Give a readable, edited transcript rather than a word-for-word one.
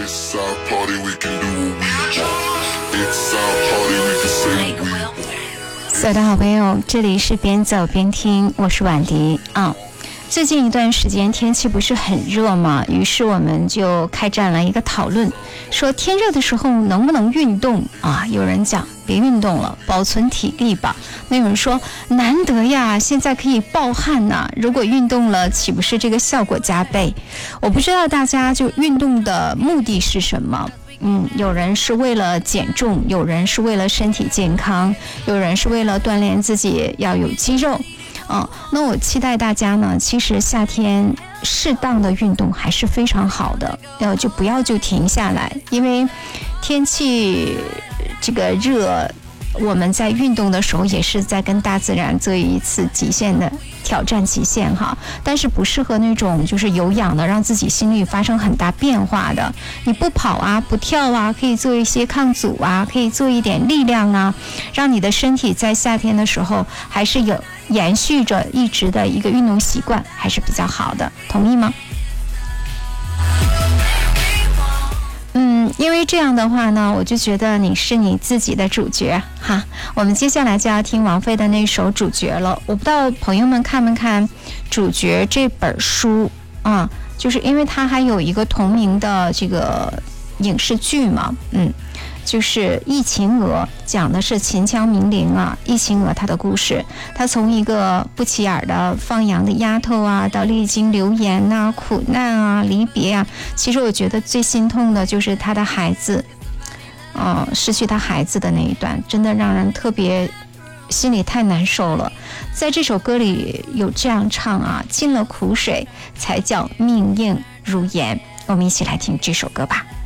It's our party, we can do what we want. It's our party, we can say what we want. 所有的好朋友，这里是边走边听，我是婉迪啊。最近一段时间天气不是很热吗？于是我们就开展了一个讨论，说天热的时候能不能运动啊？有人讲别运动了，保存体力吧。那有人说难得呀，现在可以暴汗呐，如果运动了，岂不是这个效果加倍？我不知道大家就运动的目的是什么。有人是为了减重，有人是为了身体健康，有人是为了锻炼自己要有肌肉。那我期待大家呢，其实夏天适当的运动还是非常好的，就不要就停下来，因为天气这个热，我们在运动的时候也是在跟大自然做一次极限的挑战极限哈，但是不适合那种就是有氧的，让自己心率发生很大变化的。你不跑啊，不跳啊，可以做一些抗阻啊，可以做一点力量啊，让你的身体在夏天的时候还是有延续着一直的一个运动习惯，还是比较好的，同意吗？因为这样的话呢，我就觉得你是你自己的主角哈。我们接下来就要听王菲的那首《主角》了。我不知道朋友们看没看《主角》这本书啊？就是因为它还有一个同名的这个影视剧嘛，就是易秦娥，讲的是秦腔名伶啊，易秦娥她的故事。她从一个不起眼的放羊的丫头啊，到历经流言啊、苦难啊、离别啊，其实我觉得最心痛的就是她的孩子，失去她孩子的那一段，真的让人特别心里太难受了。在这首歌里有这样唱啊，进了苦水才叫命硬如盐。我们一起来听这首歌吧。